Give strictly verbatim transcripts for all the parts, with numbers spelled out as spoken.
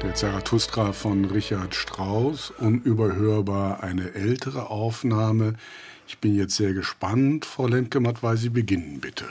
Der Zarathustra von Richard Strauss, unüberhörbar eine ältere Aufnahme. Ich bin jetzt sehr gespannt. Frau Lemke-Matt, weil Sie beginnen, bitte.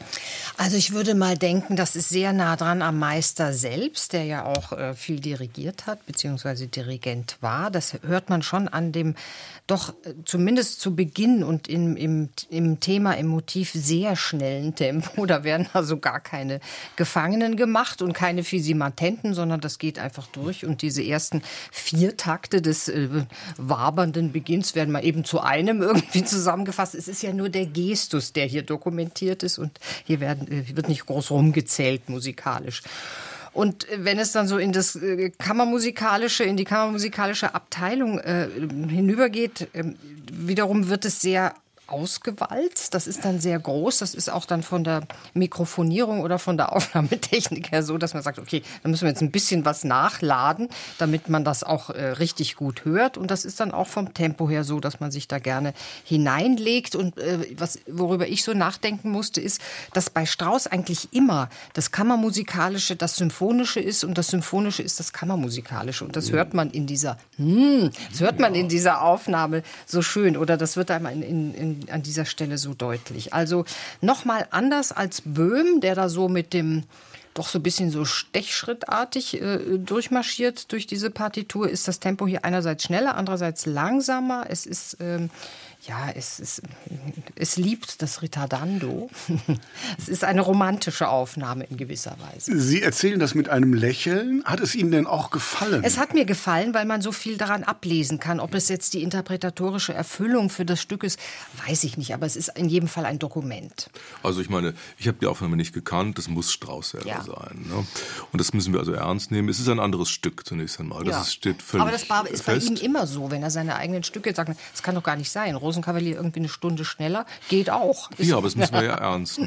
Also ich würde mal denken, das ist sehr nah dran am Meister selbst, der ja auch äh, viel dirigiert hat, beziehungsweise Dirigent war. Das hört man schon an dem doch äh, zumindest zu Beginn und im, im, im Thema, im Motiv sehr schnellen Tempo. Da werden also gar keine Gefangenen gemacht und keine Fisimatenten, sondern das geht einfach durch. Und diese ersten vier Takte des äh, wabernden Beginns werden mal eben zu einem irgendwie zusammengefasst. Es ist ja nur der Gestus, der hier dokumentiert ist, und hier werden wird nicht groß rumgezählt musikalisch. Und wenn es dann so in das kammermusikalische, in die kammermusikalische Abteilung äh, hinübergeht, äh, wiederum wird es sehr ausgewalzt. Das ist dann sehr groß. Das ist auch dann von der Mikrofonierung oder von der Aufnahmetechnik her so, dass man sagt, okay, da müssen wir jetzt ein bisschen was nachladen, damit man das auch äh, richtig gut hört. Und das ist dann auch vom Tempo her so, dass man sich da gerne hineinlegt. Und äh, was, worüber ich so nachdenken musste, ist, dass bei Strauss eigentlich immer das Kammermusikalische das Symphonische ist und das Symphonische ist das Kammermusikalische. Und das hört man in dieser, hmm, das hört man in dieser Aufnahme so schön. Oder das wird einmal in, in, in an dieser Stelle so deutlich. Also nochmal anders als Böhm, der da so mit dem doch so ein bisschen so stechschrittartig äh, durchmarschiert durch diese Partitur, ist das Tempo hier einerseits schneller, andererseits langsamer. Es ist, ähm, ja, es ist, es liebt das Ritardando. Es ist eine romantische Aufnahme in gewisser Weise. Sie erzählen das mit einem Lächeln. Hat es Ihnen denn auch gefallen? Es hat mir gefallen, weil man so viel daran ablesen kann. Ob es jetzt die interpretatorische Erfüllung für das Stück ist, weiß ich nicht. Aber es ist in jedem Fall ein Dokument. Also ich meine, ich habe die Aufnahme nicht gekannt. Das muss Strauss selber ja. sein. Ne? Und das müssen wir also ernst nehmen. Es ist ein anderes Stück zunächst einmal. Das ja. ist, steht völlig Aber das war, ist bei fest. ihm immer so, wenn er seine eigenen Stücke sagt. Das kann doch gar nicht sein. Rosenkavalier irgendwie eine Stunde schneller geht auch. Ja, aber das müssen wir ja ernst nehmen.